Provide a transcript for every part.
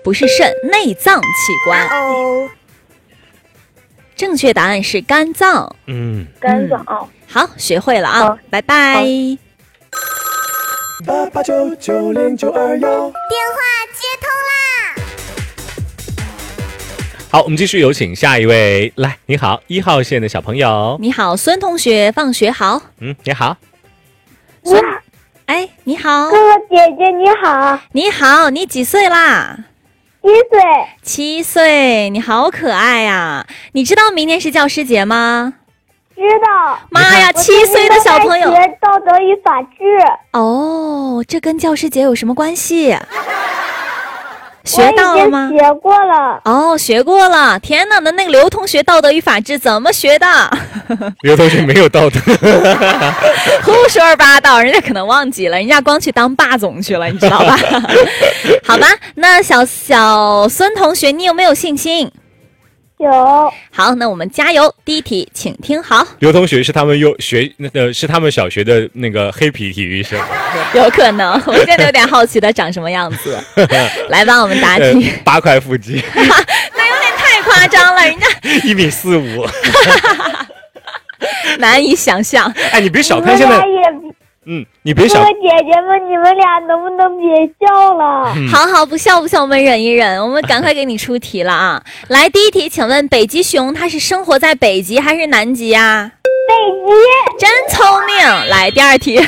不是肾，内脏器官。正确答案是肝脏。 肝脏。 好，学会了啊，拜拜。 88990921， 电话接通啦！ 好，我们继续有请下一位。来，你好，1号线的小朋友。 你好，孙同学，放学好。 你好。 孙，哎，你好， 哥哥姐姐你好。 你好，你几岁啦 ？7岁。 7岁，你好可爱呀！你知道明天是教师节吗？ 知道。 妈呀，7岁的小朋友学道德与法治。 哦，这跟教师节有什么关系？学到了吗？ 我已经学过了。 哦，学过了。天哪，那个刘同学道德与法治怎么学的？ 刘同学没有道德。 胡说八道，人家可能忘记了，人家光去当霸总去了，你知道吧？好吧，那小孙同学，你有没有信心？ 有。 好，那我们加油。第一题，请听好。 刘同学是他们是他们小学的那个黑皮体育生。 有可能，我现在有点好奇他长什么样子。来吧，我们答题。 8块腹肌。 那有点太夸张了，人家 1.45米。 难以想象。 哎，你别小看现在。你别想。 哥哥姐姐们，你们俩能不能别笑了？ 好，不笑，我们忍一忍，我们赶快给你出题了啊！来，第一题，请问北极熊它是生活在北极还是南极啊？ 北极。 真聪明。来，第二题。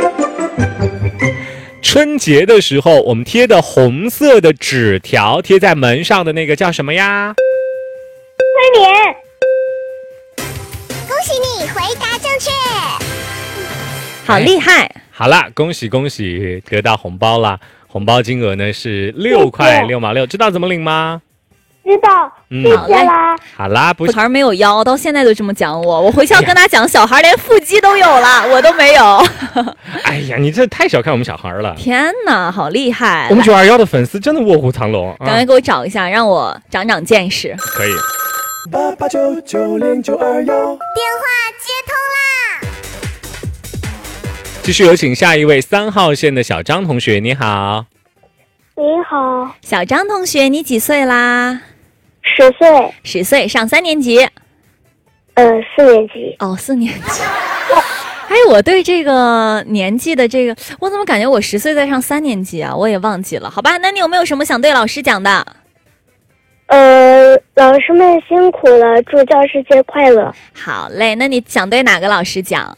春节的时候，我们贴的红色的纸条贴在门上的那个叫什么呀？ 春联。 恭喜你回答正确。 好厉害。 好啦，恭喜得到红包啦！红包金额呢是6块6毛6，知道怎么领吗？ 知道。谢谢啦。 好啦， 小孩没有腰，到现在都这么讲我，我回去要跟他讲，小孩连腹肌都有了，我都没有。 哎呀，你这太小看我们小孩了！ 天哪，好厉害！ 我们921的粉丝真的卧虎藏龙， 赶快给我找一下，让我长见识。 可以。 88990921，电话接通啦！ 继续有请下一位3号线的小张同学，你好。 你好。 小张同学，你几岁啦 ？10岁。 10岁，上3年级。 4年级。 哦，4年级。哎，我对这个年纪的我怎么感觉我10岁在上3年级啊？我也忘记了。好吧，那你有没有什么想对老师讲的？ 老师们辛苦了，祝教师节快乐。 好嘞，那你想对哪个老师讲？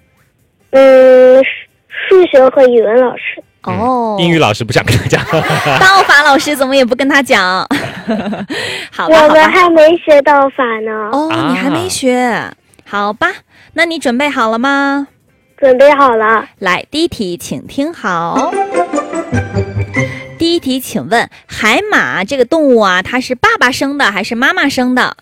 数学和语文老师。 哦， 英语老师不想跟他讲。 道法老师怎么也不跟他讲？好吧， 我们还没学道法呢。 哦，你还没学？好吧，那你准备好了吗？ 准备好了。 来，第一题，请听好。第一题，请问海马这个动物啊，它是爸爸生的还是妈妈生的？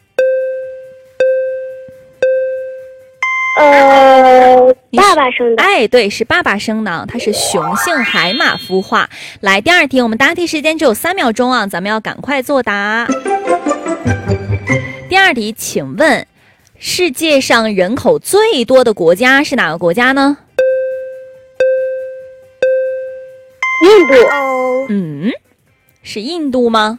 爸爸生的。 哎，对，是爸爸生的，它是雄性海马孵化。来，第二题，我们答题时间只有3秒钟啊，咱们要赶快作答。第二题，请问世界上人口最多的国家是哪个国家呢？ 印度。 是印度吗？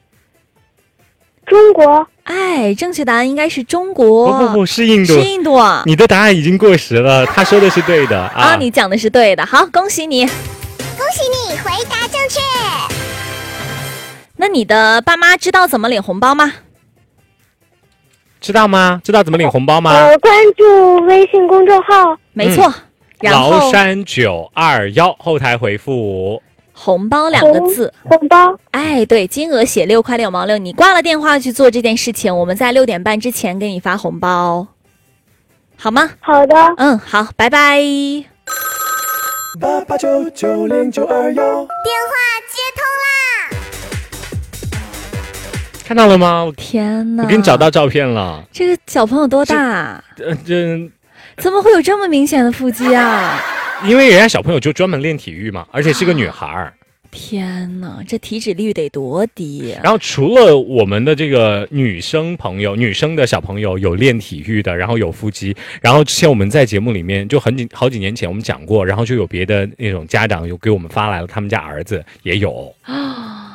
中国。 哎，正确答案应该是中国。 不，是印度。 是印度啊！ 你的答案已经过时了，他说的是对的啊。 你讲的是对的，好，恭喜你。 恭喜你回答正确。 那你的爸妈知道怎么领红包吗？ 知道吗？知道怎么领红包吗？ 关注微信公众号。 没错。然后崂山921后台回复红包2个字。 红包。 哎，对，金额写6块6毛6。你挂了电话去做这件事情，我们在6点半之前给你发红包，好吗？ 好的。 好，拜拜。 88990921，电话接通啦！ 看到了吗？ 天哪！ 我给你找到照片了。 这个小朋友多大？怎么会有这么明显的腹肌啊？ 因为人家小朋友就专门练体育嘛，而且是个女孩儿。 天哪，这体脂率得多低然后除了我们的这个女生的小朋友有练体育的，然后有腹肌，然后之前我们在节目里面就好几年前我们讲过，然后就有别的那种家长有给我们发来了，他们家儿子也有。